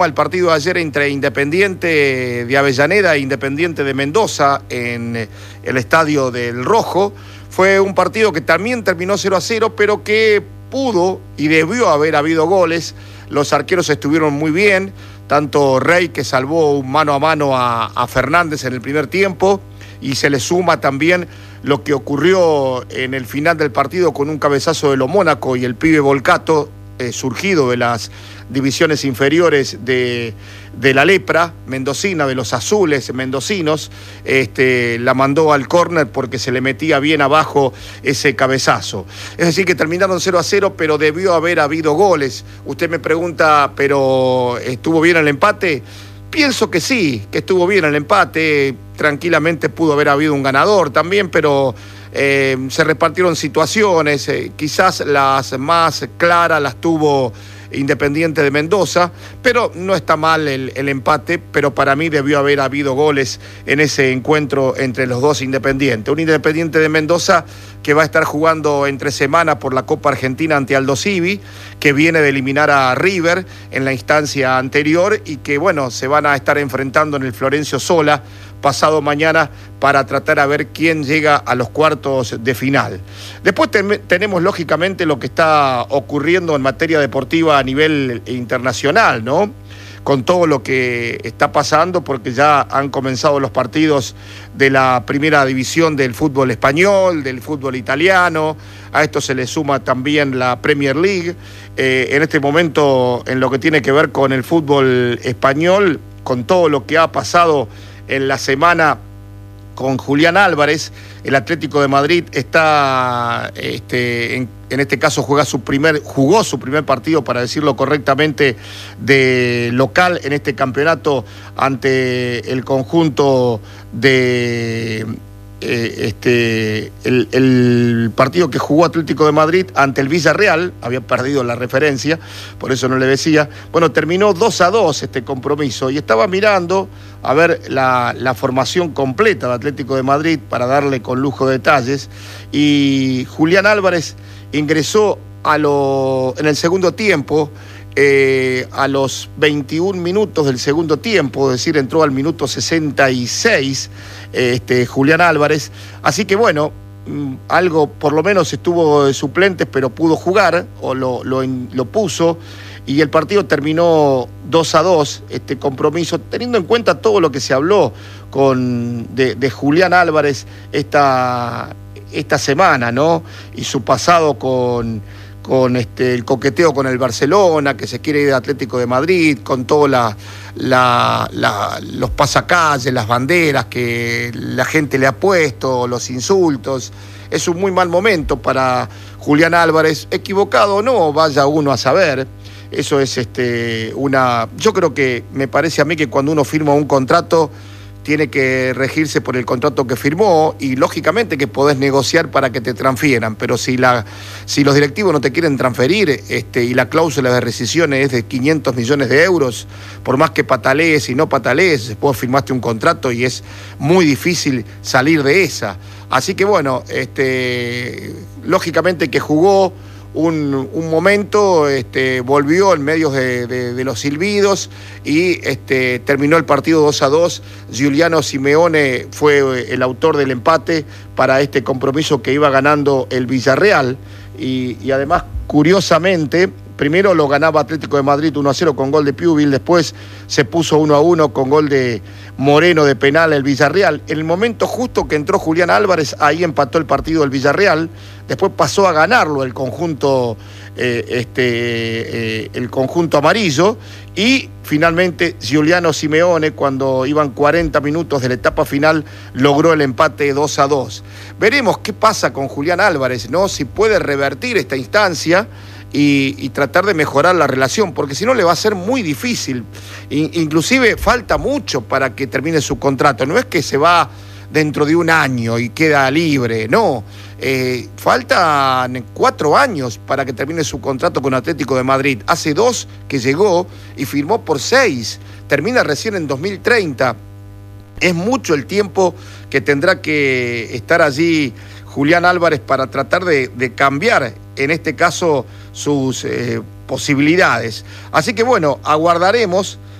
El partido de ayer entre Independiente de Avellaneda e Independiente de Mendoza en el Estadio del Rojo fue un partido que también terminó 0-0, pero que pudo y debió haber habido goles. Los arqueros estuvieron muy bien, tanto Rey, que salvó un mano a mano a Fernández en el primer tiempo, y se le suma también lo que ocurrió en el final del partido con un cabezazo de Lo Mónaco y el pibe Volcato, surgido de las divisiones inferiores de la lepra mendocina, de los azules mendocinos, la mandó al córner porque se le metía bien abajo ese cabezazo. Es decir, que terminaron 0-0, pero debió haber habido goles. Usted me pregunta, ¿pero estuvo bien el empate? Pienso que sí, que estuvo bien el empate. Tranquilamente pudo haber habido un ganador también, pero se repartieron situaciones. Quizás las más claras las tuvo Independiente de Mendoza, pero no está mal el empate, pero para mí debió haber habido goles en ese encuentro entre los dos Independientes. Un Independiente de Mendoza que va a estar jugando entre semana por la Copa Argentina ante Aldo Civi, que viene de eliminar a River en la instancia anterior y que, bueno, se van a estar enfrentando en el Florencio Sola pasado mañana para tratar a ver quién llega a los cuartos de final. Después tenemos lógicamente lo que está ocurriendo en materia deportiva a nivel internacional, ¿no? Con todo lo que está pasando, porque ya han comenzado los partidos de la primera división del fútbol español, del fútbol italiano. A esto se le suma también la Premier League. En este momento, en lo que tiene que ver con el fútbol español, con todo lo que ha pasado en la semana con Julián Álvarez, el Atlético de Madrid está, en este caso jugó su primer partido, para decirlo correctamente, de local en este campeonato ante el conjunto de el partido que jugó Atlético de Madrid ante el Villarreal. Había perdido la referencia, por eso no le decía. Bueno, terminó 2-2 este compromiso y estaba mirando a ver la formación completa de Atlético de Madrid para darle con lujo de detalles, y Julián Álvarez ingresó en el segundo tiempo, a los 21 minutos del segundo tiempo, es decir, entró al minuto 66 Julián Álvarez, así que bueno, algo por lo menos estuvo de suplentes, pero pudo jugar, o lo puso, y el partido terminó 2-2, este compromiso, teniendo en cuenta todo lo que se habló de Julián Álvarez esta semana, ¿no? Y su pasado con el coqueteo con el Barcelona, que se quiere ir de Atlético de Madrid, con todos los pasacalles, las banderas que la gente le ha puesto, los insultos. Es un muy mal momento para Julián Álvarez, equivocado o no, vaya uno a saber. Eso es yo creo que, me parece a mí que cuando uno firma un contrato tiene que regirse por el contrato que firmó, y lógicamente que podés negociar para que te transfieran, pero si los directivos no te quieren transferir, y la cláusula de rescisión es de 500 millones de euros, por más que patalees y no patalees, vos firmaste un contrato y es muy difícil salir de esa. Así que bueno, lógicamente que jugó un momento, volvió en medio de los silbidos y terminó el partido 2-2. Giuliano Simeone fue el autor del empate para este compromiso que iba ganando el Villarreal, y además, curiosamente, primero lo ganaba Atlético de Madrid 1-0 con gol de Piuvil, después se puso 1-1 con gol de Moreno de penal el Villarreal. En el momento justo que entró Julián Álvarez, ahí empató el partido el Villarreal, después pasó a ganarlo el conjunto amarillo, y finalmente Giuliano Simeone, cuando iban 40 minutos de la etapa final, logró el empate 2-2. Veremos qué pasa con Julián Álvarez, ¿no? Si puede revertir esta instancia y tratar de mejorar la relación, porque si no le va a ser muy difícil. Inclusive falta mucho para que termine su contrato, no es que se va dentro de un año y queda libre, no, faltan 4 años para que termine su contrato con Atlético de Madrid. Hace 2 que llegó y firmó por 6, termina recién en 2030. Es mucho el tiempo que tendrá que estar allí Julián Álvarez para tratar de cambiar, en este caso, sus posibilidades. Así que bueno, aguardaremos